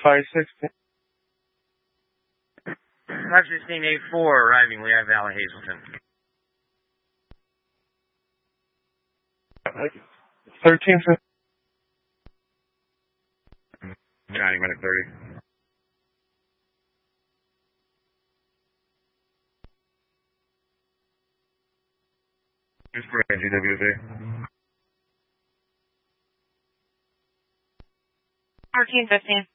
516. 516-84 arriving Lehigh Valley, Hazleton. 1350. Johnny, medic 30. Just for GWZ. 1415.